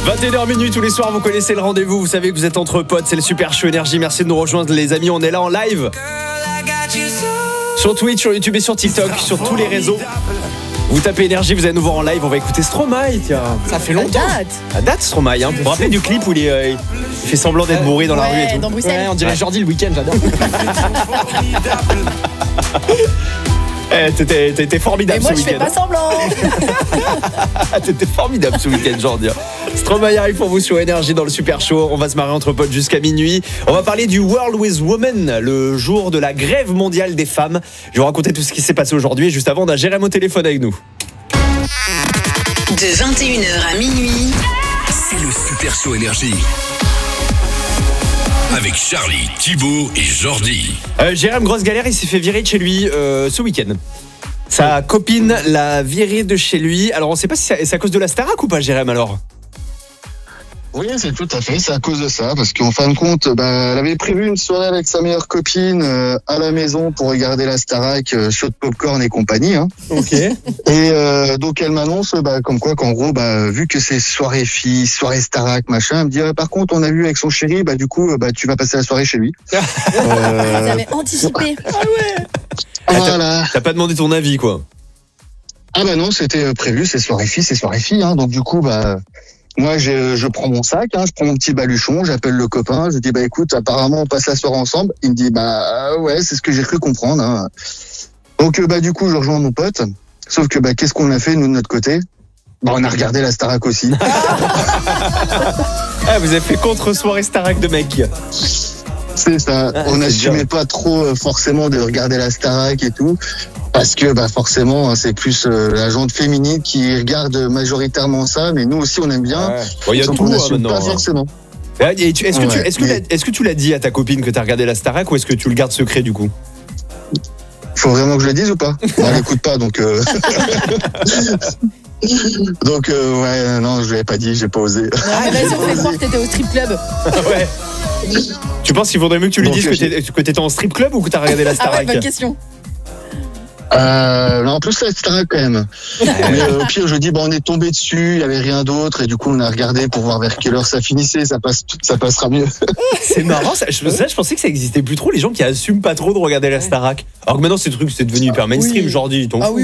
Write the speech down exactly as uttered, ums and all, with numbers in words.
vingt et une heures tous les soirs, vous connaissez le rendez-vous, vous savez que vous êtes entre potes, c'est le Super Show Énergie. Merci de nous rejoindre les amis, on est là en live sur Twitch, sur YouTube et sur TikTok, sur tous les réseaux. Vous tapez Énergie, vous allez nous voir en live, on va écouter Stromae, tiens. Ça fait longtemps. À date. À date Stromae, hein. Vous vous rappelez du clip où il, est, euh, il fait semblant d'être bourré dans ouais, la rue et tout. Dans Bruxelles. Ouais, on dirait Jordi le week-end, j'adore. Eh, t'étais, t'étais formidable Et moi ce je fais week-end. pas semblant. T'étais formidable ce week-end, Jordi. Stromae arrive pour vous sur Énergie dans le Super Show. On va se marrer entre potes jusqu'à minuit. On va parler du World with Women, le jour de la grève mondiale des femmes. Je vais vous raconter tout ce qui s'est passé aujourd'hui. Juste avant, on a Jérém au téléphone avec nous. De vingt et une heures à minuit, c'est le Super Show Énergie. Avec Charlie, Thibaut et Jordi. Euh, Jérém, grosse galère, il s'est fait virer de chez lui euh, ce week-end. Sa copine l'a viré de chez lui. Alors on sait pas si c'est à cause de la Starac ou pas, Jérém, alors. Oui, c'est tout à fait, c'est à cause de ça, parce qu'en fin de compte, bah, elle avait prévu une soirée avec sa meilleure copine euh, à la maison pour regarder la Starac, euh, show de popcorn et compagnie. Hein. Ok. Et euh, donc elle m'annonce, bah, comme quoi, qu'en gros, bah, vu que c'est soirée fille, soirée Starac, machin, elle me dit, ah, par contre, on a vu avec son chéri, bah, du coup, bah, tu vas passer la soirée chez lui. Vous euh, avez anticipé. voilà. T'as pas demandé ton avis, quoi. Ah bah non, c'était prévu, c'est soirée fille, c'est soirée fille, hein, donc du coup, bah... Moi, je, je prends mon sac, hein, je prends mon petit baluchon, j'appelle le copain, je dis bah écoute, apparemment on passe la soirée ensemble. Il me dit bah ouais, c'est ce que j'ai cru comprendre. Hein. Donc bah du coup, je rejoins mon pote. Sauf que bah qu'est-ce qu'on a fait nous de notre côté? Bah on a regardé la Starac aussi. Ah, vous avez fait contre soirée Starac de mec. C'est ça. Ah, on n'assumait bien. pas trop euh, forcément de regarder la Starac et tout. Parce que bah forcément hein, c'est plus euh, la gente féminine qui regarde majoritairement ça, mais nous aussi on aime bien. Ouais. Bon, il y a Sauf tout qu'on hein, n'assume maintenant. pas forcément. hein. Et tu- Est-ce que, tu, Ouais, est-ce, que mais- la- est-ce que tu l'as dit à ta copine que t'as regardé la Starac ou est-ce que tu le gardes secret du coup? Faut vraiment que je le dise ou pas? Bon, elle écoute pas donc. Euh... donc euh, ouais non je l'avais pas dit, j'ai pas osé. Non, mais vas-y, on fait croire que t'étais au strip club. Ouais. Tu penses qu'il vaudrait mieux que tu lui Donc, dises que, j'ai- t'es- que t'étais en strip club ou que t'as regardé la Ah ouais, Starac? bonne question. Euh, non, en plus la Starac quand même. Mais euh, au pire je dis bon on est tombé dessus, il y avait rien d'autre et du coup on a regardé pour voir vers quelle heure ça finissait, ça passe, ça passera mieux. C'est marrant, ça, je, ça, je pensais que ça existait plus trop, les gens qui assument pas trop de regarder la Starac. Alors que maintenant, ces trucs, c'est devenu hyper mainstream, Oui. Jordi, ton Ah fou. oui,